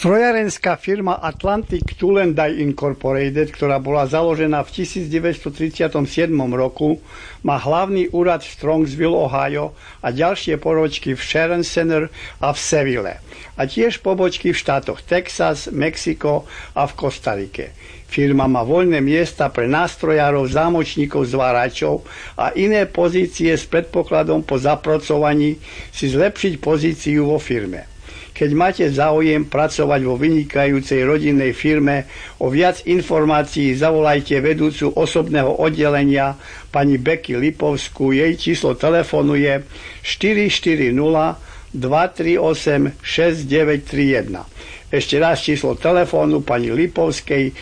Strojárenská firma Atlantic Tool and Die Incorporated, ktorá bola založená v 1937 roku, má hlavný úrad v Strongsville, Ohio a ďalšie pobočky v Sharon Center a v Seville. A tiež pobočky v štátoch Texas, Mexiko a v Kostarike. Firma má voľné miesta pre nástrojárov, zámočníkov, zváračov a iné pozície s predpokladom po zapracovaní si zlepšiť pozíciu vo firme. Keď máte záujem pracovať vo vynikajúcej rodinnej firme, o viac informácií zavolajte vedúcu osobného oddelenia pani Becky Lipovskú. Jej číslo telefónu je 440-238-6931. Ešte raz číslo telefónu pani Lipovskej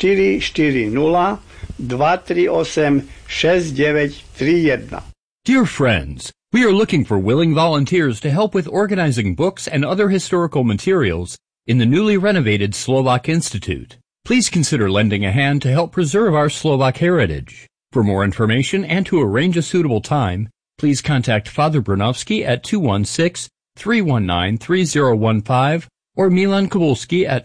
440-238-6931. Dear friends, we are looking for willing volunteers to help with organizing books and other historical materials in the newly renovated Slovak Institute. Please consider lending a hand to help preserve our Slovak heritage. For more information and to arrange a suitable time, please contact Father Brunowski at 216-319-3015 or Milan Kowalski at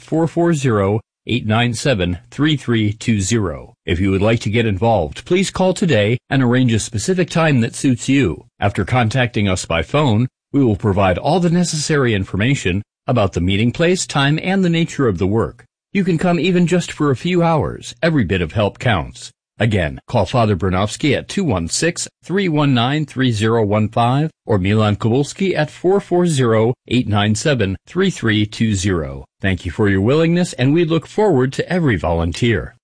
440-897-3320. If you would like to get involved, please call today and arrange a specific time that suits you. After contacting us by phone, we will provide all the necessary information about the meeting place, time, and the nature of the work. You can come even just for a few hours. Every bit of help counts. Again, call Father Brunowski at 216-319-3015 or Milan Kowalski at 440-897-3320. Thank you for your willingness, and we look forward to every volunteer.